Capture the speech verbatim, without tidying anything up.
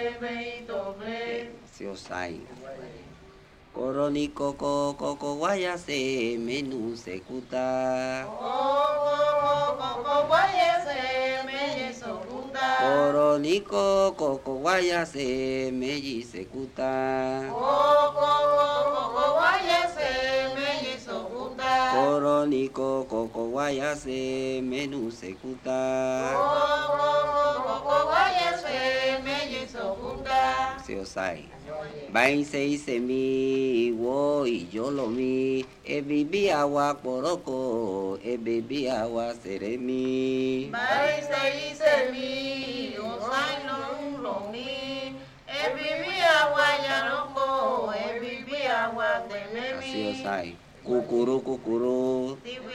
Siosai. Koroni koko koko waya se menu sekuta. Koroni koko koko waya se meji sekuta. Koroni koko koko waya se menu sekuta. Siosai. Bain sei semi wo y yo lo mi e bibi awa poroko e bibi awa seremi. Bain sei semi o sai long long mi e bibi awa yaroko e bibi awa tenemi. Siosai. Kukuru kukuru.